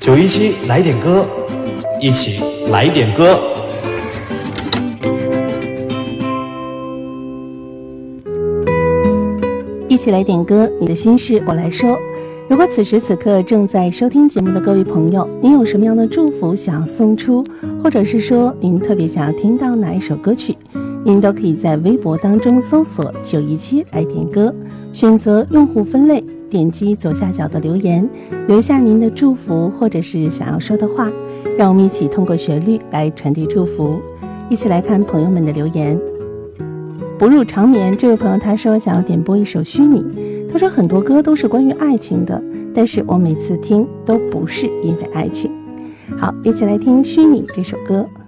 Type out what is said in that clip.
917来点歌，一起来点歌。 一起来点歌，你的心事我来说。如果此时此刻正在收听节目的各位朋友，您有什么样的祝福想要送出，或者是说您特别想要听到哪一首歌曲，您都可以在微博当中搜索917来点歌，选择用户分类，点击左下角的留言，留下您的祝福或者是想要说的话，让我们一起通过旋律来传递祝福。一起来看朋友们的留言。不入长眠这位朋友他说想要点播一首虚拟，他说很多歌都是关于爱情的，但是我每次听都不是因为爱情。好，一起来听虚拟这首歌。